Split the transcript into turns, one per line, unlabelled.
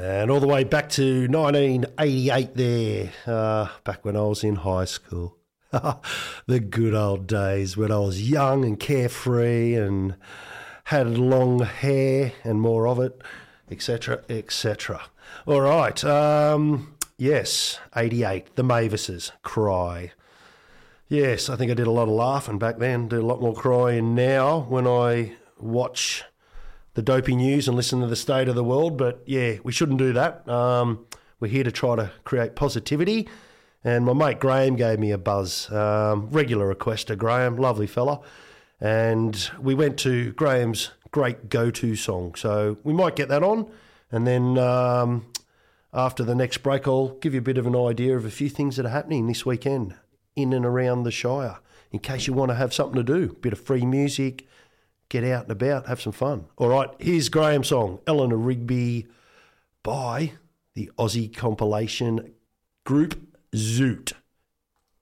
And all the way back to 1988 there, back when I was in high school. The good old days when I was young and carefree and had long hair and more of it, etc., etc. All right, yes, 88, the Mavises, Cry. Yes, I think I did a lot of laughing back then, do a lot more crying now when I watch the dopey news and listen to the state of the world. But yeah, we shouldn't do that. We're here to try to create positivity. And my mate Graham gave me a buzz, regular requester, Graham, lovely fella. And we went to Graham's great go-to song. So we might get that on. And then after the next break, I'll give you a bit of an idea of a few things that are happening this weekend in and around the Shire, in case you want to have something to do, a bit of free music, get out and about, have some fun. All right, here's Graham's song, Eleanor Rigby, by the Aussie compilation group Zoot.